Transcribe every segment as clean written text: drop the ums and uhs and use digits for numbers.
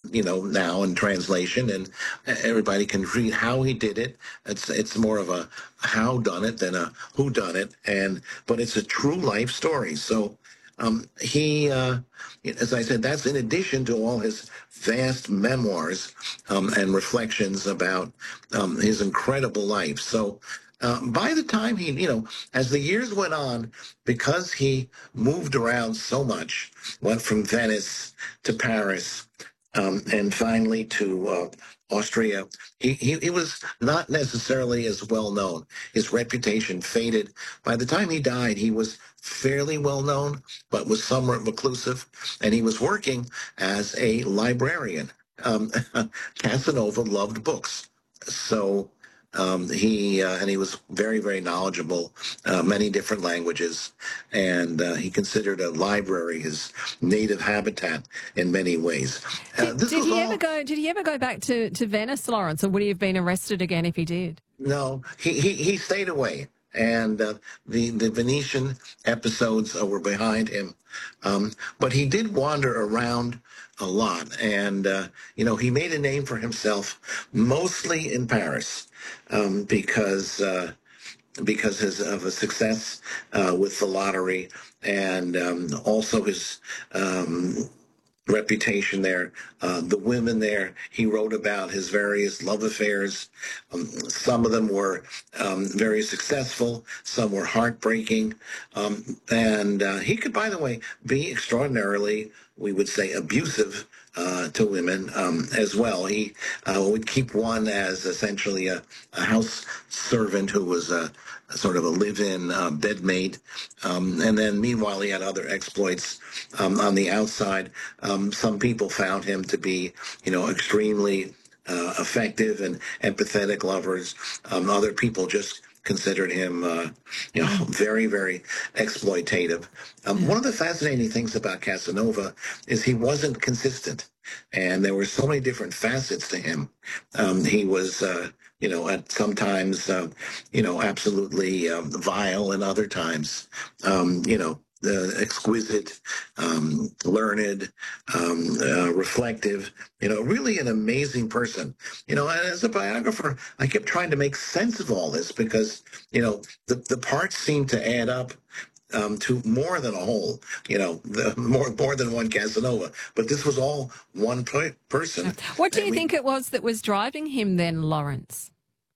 now in translation, and everybody can read how he did it. It's more of a how done it than a who done it, but it's a true life story. So he, as I said, that's in addition to all his vast memoirs and reflections about his incredible life. So by the time as the years went on, because he moved around so much, went from Venice to Paris, and finally to Austria, he was not necessarily as well known. His reputation faded. By the time he died, he was fairly well known, but was somewhat reclusive, and he was working as a librarian. Casanova loved books, so he was very, very knowledgeable, many different languages, and he considered a library his native habitat in many ways. Did he ever go? Did he ever go back to Venice, Lawrence, or would he have been arrested again if he did? No, he stayed away, and the Venetian episodes were behind him, but he did wander around a lot, and he made a name for himself mostly in Paris, because of a success with the lottery, and also his reputation there. The women there, he wrote about his various love affairs. Some of them were very successful, some were heartbreaking, and he could, by the way, be extraordinarily, we would say, abusive to women as well. He would keep one as essentially a house servant who was a sort of a live-in bedmate, and then meanwhile he had other exploits on the outside. Some people found him to be, extremely effective and empathetic lovers. Other people just considered him, very, very exploitative. One of the fascinating things about Casanova is he wasn't consistent, and there were so many different facets to him. He was, at sometimes, absolutely vile, and other times, exquisite, learned, reflective, really an amazing person. As a biographer, I kept trying to make sense of all this because, the parts seem to add up to more than a whole, more than one Casanova. But this was all one person. What do you think it was that was driving him then, Lawrence?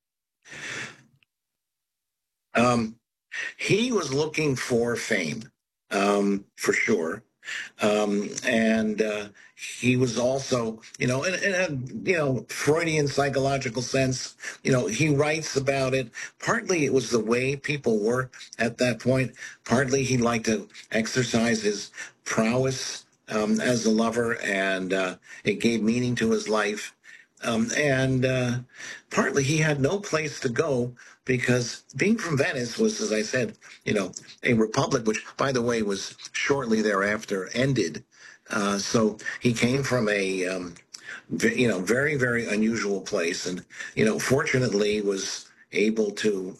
He was looking for fame, for sure. And he was also, in a Freudian psychological sense, he writes about it. Partly it was the way people were at that point. Partly he liked to exercise his prowess as a lover, and it gave meaning to his life. And partly he had no place to go because being from Venice was, as I said, a republic, which, by the way, was shortly thereafter ended. So he came from a, very, very unusual place, and, fortunately was able to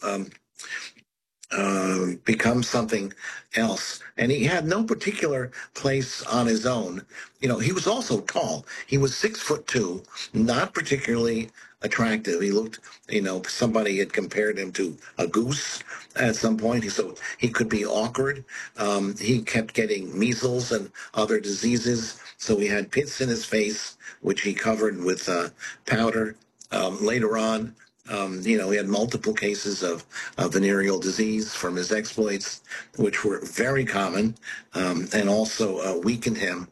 become something else. And he had no particular place on his own. He was also tall. He was 6'2", not particularly attractive. He looked, somebody had compared him to a goose at some point. So he could be awkward. He kept getting measles and other diseases. So he had pits in his face, which he covered with powder. Later on, he had multiple cases of venereal disease from his exploits, which were very common, and also weakened him.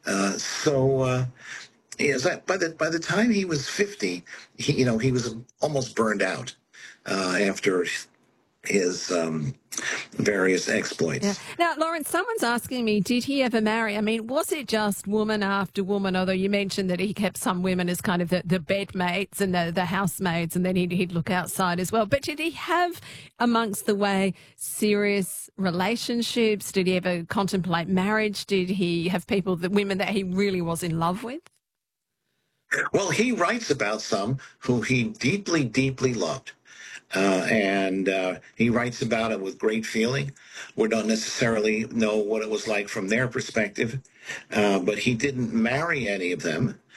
By the time he was 50, he was almost burned out after his various exploits. Yeah. Now, Lawrence, someone's asking me, did he ever marry? I mean, was it just woman after woman? Although you mentioned that he kept some women as kind of the bedmates and the housemaids, and then he'd look outside as well. But did he have, amongst the way, serious relationships? Did he ever contemplate marriage? Did he have women that he really was in love with? Well, he writes about some who he deeply, deeply loved. And he writes about it with great feeling. We don't necessarily know what it was like from their perspective, but he didn't marry any of them.